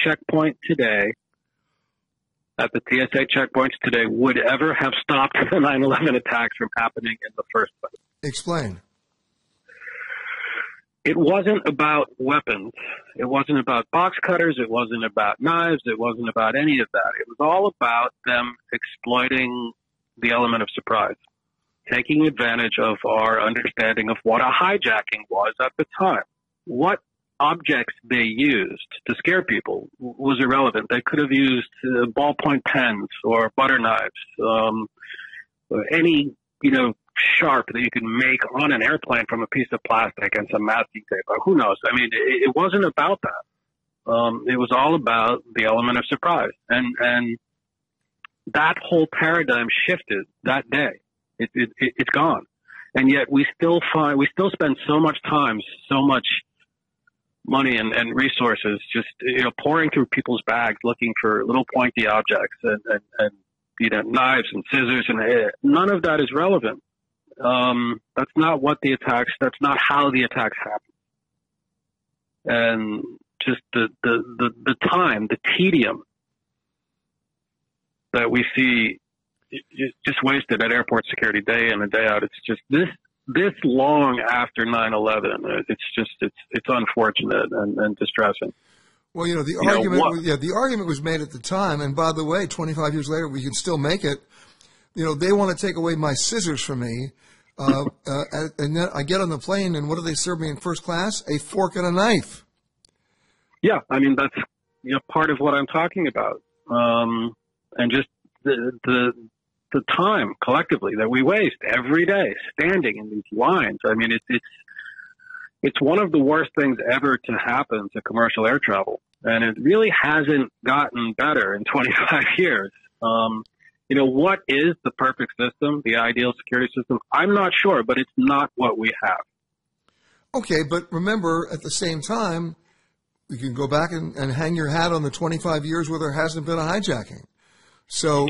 checkpoint today, at the TSA checkpoints today, would ever have stopped the 9/11 attacks from happening in the first place. Explain. It wasn't about weapons. It wasn't about box cutters. It wasn't about knives. It wasn't about any of that. It was all about them exploiting the element of surprise, taking advantage of our understanding of what a hijacking was at the time. What objects they used to scare people was irrelevant. They could have used ballpoint pens or butter knives, any, sharp that you could make on an airplane from a piece of plastic and some masking tape. Who knows? I mean, it wasn't about that. It was all about the element of surprise. And that whole paradigm shifted that day. It's gone. And yet we still spend so much time, so much money and resources just, pouring through people's bags looking for little pointy objects and knives and scissors, and none of that is relevant. That's not that's not how the attacks happen. And just the time, the tedium that we see just wasted at airport security day in and day out. It's just this long after 9/11. It's unfortunate and distressing. Well, the argument was made at the time, and by the way, 25 years later, we can still make it. They want to take away my scissors from me, and then I get on the plane, and what do they serve me in first class? A fork and a knife. Yeah, I mean that's part of what I'm talking about, and just the time collectively that we waste every day standing in these lines. I mean, it's one of the worst things ever to happen to commercial air travel. And it really hasn't gotten better in 25 years. What is the perfect system, the ideal security system? I'm not sure, but it's not what we have. Okay, but remember, at the same time, you can go back and hang your hat on the 25 years where there hasn't been a hijacking. So,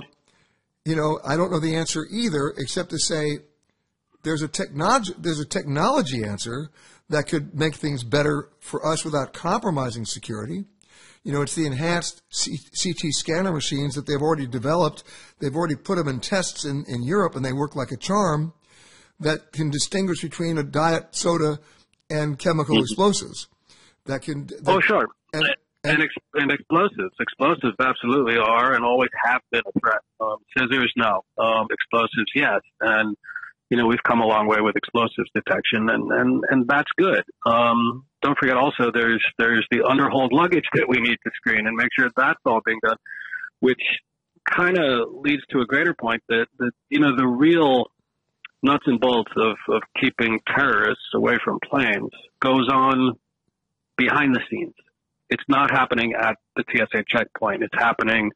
I don't know the answer either, except to say there's a technology answer that could make things better for us without compromising security. It's the enhanced CT scanner machines that they've already developed. They've already put them in tests in Europe, and they work like a charm that can distinguish between a diet soda and chemical explosives. Sure. And explosives. Explosives absolutely are and always have been a threat. Scissors, no. Explosives, yes. And we've come a long way with explosives detection, and that's good. Don't forget also there's the underhold luggage that we need to screen and make sure that's all being done, which kind of leads to a greater point that the real nuts and bolts of keeping terrorists away from planes goes on behind the scenes. It's not happening at the TSA checkpoint. It's happening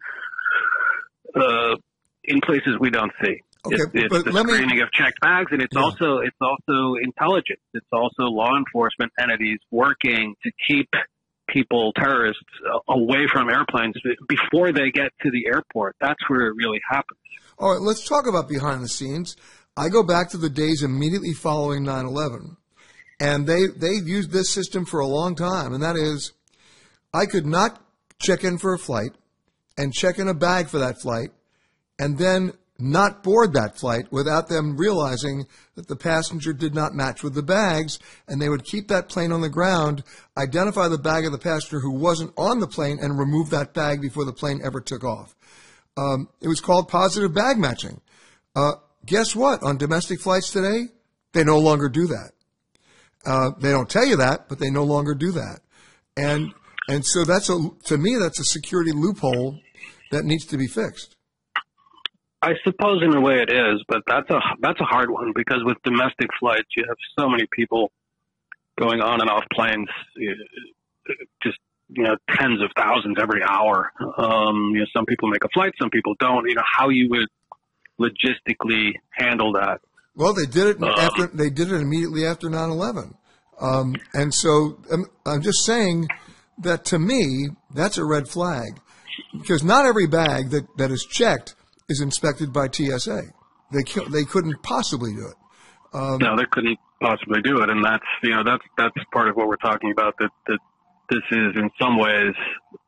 in places we don't see. Okay, it's the screening of checked bags, and it's also intelligence. It's also law enforcement entities working to keep terrorists, away from airplanes before they get to the airport. That's where it really happens. All right, let's talk about behind the scenes. I go back to the days immediately following 9/11, and they've used this system for a long time, and that is I could not check in for a flight and check in a bag for that flight and then not board that flight without them realizing that the passenger did not match with the bags, and they would keep that plane on the ground, identify the bag of the passenger who wasn't on the plane, and remove that bag before the plane ever took off. It was called positive bag matching. Guess what? On domestic flights today, they no longer do that. They don't tell you that, but they no longer do that. And so to me, that's a security loophole that needs to be fixed. I suppose in a way it is, but that's a hard one because with domestic flights, you have so many people going on and off planes, just tens of thousands every hour. Some people make a flight, some people don't. How you would logistically handle that? Well, they did it They did it immediately after 9/11, and so I'm just saying that to me that's a red flag because not every bag that is checked is inspected by TSA. They couldn't possibly do it. No, they couldn't possibly do it, and that's part of what we're talking about. That this is in some ways